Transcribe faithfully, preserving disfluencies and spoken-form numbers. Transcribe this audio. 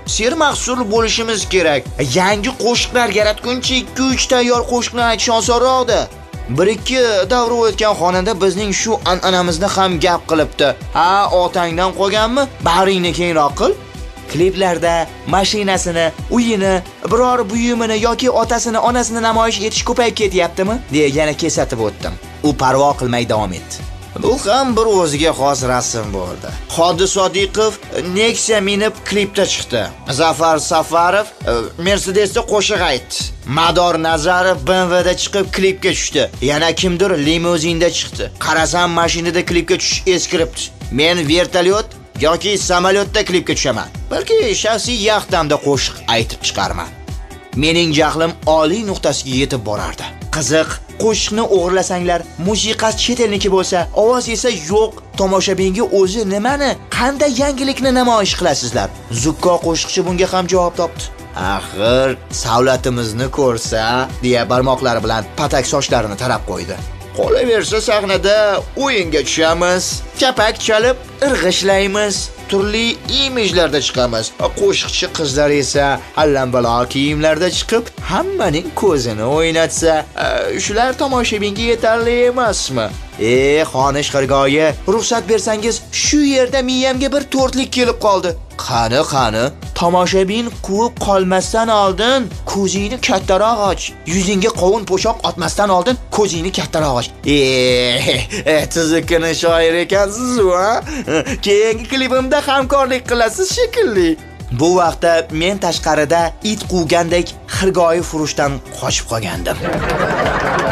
sermahsul bo'lishimiz kerak. Yangi qo'shiqlar yaratguncha ikki uch tayyor qo'shiqni aytish osonroqda. bir ikki davra o'tgan xonanda bizning shu an'anamizni ham gap qilibdi. Ha, otangdan qolganmi? Baringni kengroq qil. Kliplarda mashinasini, uyini, biror buyumini yoki otasini, onasini namoyish etish ko'payib ketyaptimi? deya yana kesatib o'tdim. U parvo qilmay davom etdi. Bu ham bir o'ziga xos rasm bo'ldi. Xodis Sodiqov Nexia minib klipda chiqdi. Zafar Safarov Mercedesda qo'shiq aytdi. Mador Nazarov B M W'da chiqib klipga tushdi. Yana kimdir limuzinda chiqdi. Qarasam mashinada klipga tushish eskiribdi. Men vertolyot yoki samolyotda klipga tushaman. Balki shaxsiy yaxtamda qo'shiq aytib chiqarman. Mening jahlim oliy nuqtasiga yetib borardi. Qiziq, qo'shiqni o'g'irlasanglar, musiqasi chet elniki bo'lsa, ovoz esa yo'q. Tomoshabinga o'zi nimani, qanday yangilikni namoyish qilasizlar? Zukko qo'shiqchi bunga ham javob topdi. Axir, savlatimizni ko'rsa, deya barmoqlari bilan patak sochlarini tarab qo'ydi. Qolaversa sahnada o'yinga tushamiz, chapak chalib, irg'ishlaymiz, turli imijlarda chiqamiz. Qo'shiqchi qizlar esa allambalo kiyimlarda chiqib, hammaning ko'zini o'ynatsa, shular tomoshabinga yetarli emasmi? Ey, xonish xirgoyi, ruxsat bersangiz, shu yerda miyamga bir to'rtlik kelib qoldi. Qani, qani, tomoshabin quvib qolmasdan oldin ko'zingni kattaroq och. Yuzingga qovun po'shoq otmasdan oldin ko'zingni kattaroq och. Ey, tuzukini shoir ekansiz-ku, ha? Keyingi klipimda hamkorlik qilasiz shekilli. Bu vaqtda men tashqarida it quvgandek xirgoyi furushdan qochib qolgandim.